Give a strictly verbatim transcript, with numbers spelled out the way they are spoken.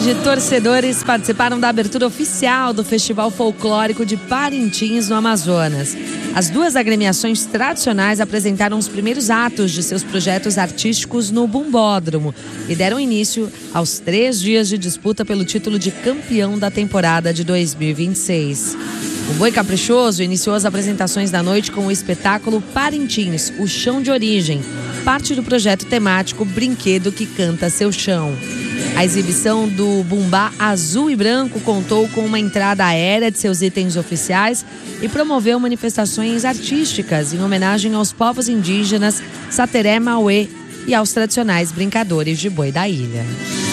de torcedores participaram da abertura oficial do Festival Folclórico de Parintins, no Amazonas. As duas agremiações tradicionais apresentaram os primeiros atos de seus projetos artísticos no Bumbódromo e deram início aos três dias de disputa pelo título de campeão da temporada de dois mil e vinte e seis. O Boi Caprichoso iniciou as apresentações da noite com o espetáculo Parintins, o Chão de Origem, parte do projeto temático Brinquedo que Canta Seu Chão. A exibição do Bumbá Azul e Branco contou com uma entrada aérea de seus itens oficiais e promoveu manifestações artísticas em homenagem aos povos indígenas Sateré Mauê e aos tradicionais brincadores de boi da ilha.